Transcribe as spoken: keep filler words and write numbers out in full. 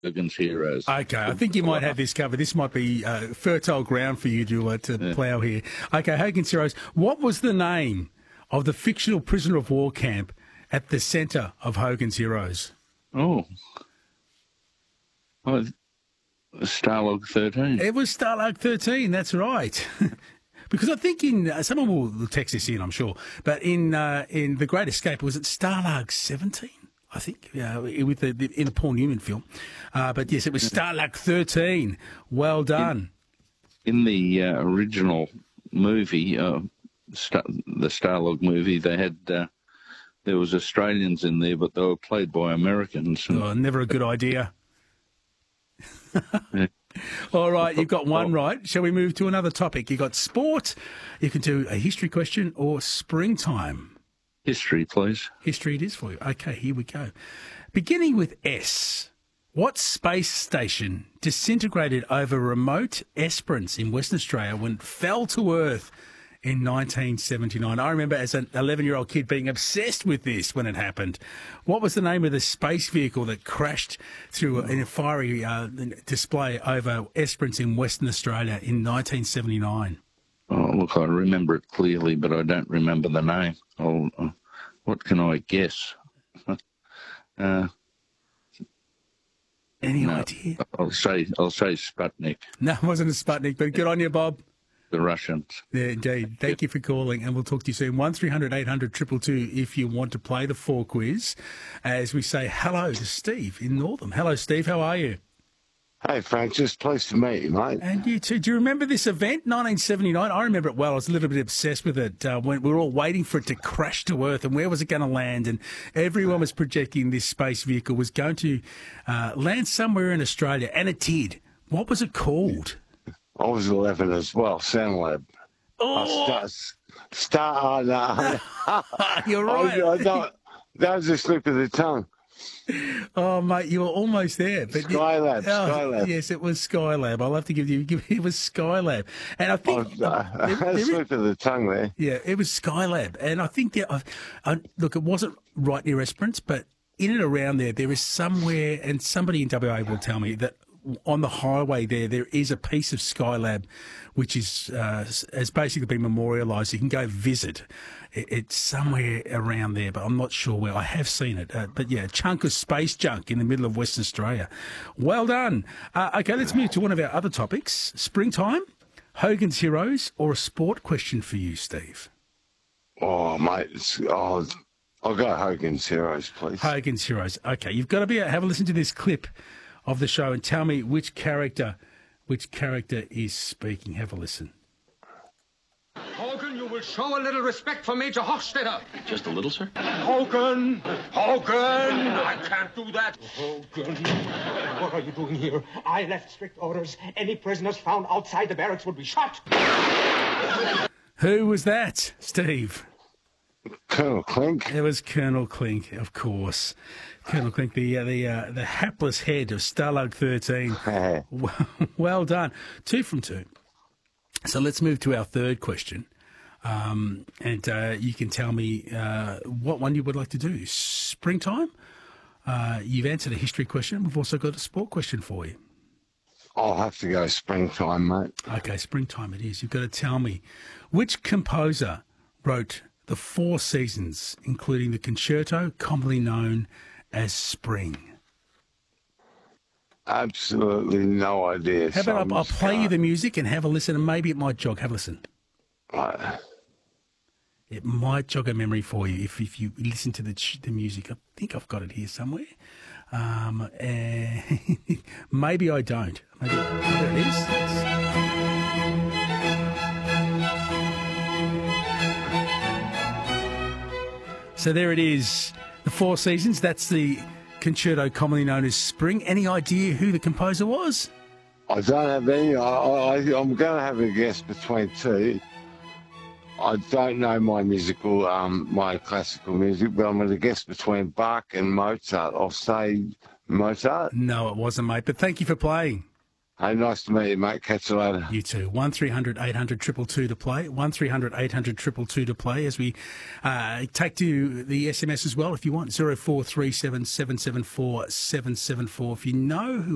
Hogan's Heroes. Okay, I think you might have this covered. This might be uh, fertile ground for you to, uh, to yeah. plough here. Okay, Hogan's Heroes. What was the name of the fictional prisoner of war camp at the centre of Hogan's Heroes? Oh. oh Stalag thirteen. It was Stalag thirteen, that's right. Because I think in, uh, someone will text this in, I'm sure, but in uh, in The Great Escape, was it Stalag seventeen? I think, uh, with the, the, in a Paul Newman film. Uh, but yes, it was Stalag thirteen. Well done. In, in the uh, original movie, uh, Star, the Stalag movie, they had, uh, there was Australians in there, but they were played by Americans. And, oh, never a good idea. yeah. All right, you've got one right. Shall we move to another topic? You've got sport. You can do a history question or springtime. History, please. History it is for you. Okay, here we go. Beginning with S. What space station disintegrated over remote Esperance in Western Australia when it fell to Earth in nineteen seventy-nine? I remember as an eleven-year-old kid being obsessed with this when it happened. What was the name of the space vehicle that crashed through a fiery uh, display over Esperance in Western Australia in nineteen seventy-nine? Oh, look, I remember it clearly, but I don't remember the name. I'll, uh, what can I guess? uh, Any no, idea? I'll say I'll say Sputnik. No, it wasn't a Sputnik, but good on you, Bob. The Russians. Yeah, indeed. Thank yep. you for calling, and we'll talk to you soon. one three hundred eight hundred two two two if you want to play the four quiz, as we say hello to Steve in Northam. Hello, Steve. How are you? Hey, Frank. Just pleased to meet you, mate. And you too. Do you remember this event, nineteen seventy-nine? I remember it well. I was a little bit obsessed with it uh, when we were all waiting for it to crash to Earth, and where was it going to land? And everyone was projecting this space vehicle was going to uh, land somewhere in Australia, and it did. What was it called? I was eleven as well, SoundLab. Oh! I start, start, uh, no. You're right. I, I don't, that was a slip of the tongue. Oh, mate, you were almost there. But Skylab, you, oh, Skylab. Yes, it was Skylab. I'll have to give you, give, it was Skylab. And I think... Oh, uh, there, there slip is, of the tongue there. Yeah, it was Skylab. And I think, that, I, I, look, it wasn't right near Esperance, but in and around there, there is somewhere, and somebody in W A will tell me that on the highway there, there is a piece of Skylab which is uh, has basically been memorialised. You can go visit. It, it's somewhere around there, but I'm not sure where. I have seen it. Uh, but, yeah, a chunk of space junk in the middle of Western Australia. Well done. Uh, OK, let's move to one of our other topics. Springtime, Hogan's Heroes, or a sport question for you, Steve? Oh, mate, it's, oh, I'll go Hogan's Heroes, please. Hogan's Heroes. OK, you've got to be have a listen to this clip of the show and tell me which character which character is speaking. Have a listen. Hogan, you will show a little respect for Major Hofstetter. Just a little, sir? Hogan! Hogan! I can't do that. Hogan, what are you doing here? I left strict orders. Any prisoners found outside the barracks would be shot. Who was that, Steve? Colonel Clink. It was Colonel Clink, of course. Colonel Clink, the uh, the uh, the hapless head of Stalag thirteen. well, well done. Two from two. So let's move to our third question. Um, and uh, you can tell me uh, what one you would like to do. Springtime? Uh, you've answered a history question. We've also got a sport question for you. I'll have to go springtime, mate. Okay, springtime it is. You've got to tell me which composer wrote the Four Seasons, including the concerto commonly known as Spring. Absolutely no idea. How about I'll, I'll play you the music and have a listen, and maybe it might jog. Have a listen. Right. It might jog a memory for you if, if you listen to the the music. I think I've got it here somewhere. Um, uh, maybe I don't. Maybe there it is. So there it is, the Four Seasons. That's the concerto commonly known as Spring. Any idea who the composer was? I don't have any. I, I, I'm going to have a guess between two. I don't know my musical, um, my classical music, but I'm going to guess between Bach and Mozart. I'll say Mozart. No, it wasn't, mate, but thank you for playing. Hey, nice to meet you, mate. Catch you later. You too. one three hundred eight hundred two two two to play. one three hundred eight hundred two two two to play as we uh, take to the S M S as well if you want. zero four three seven seven seven four seven seven four. If you know who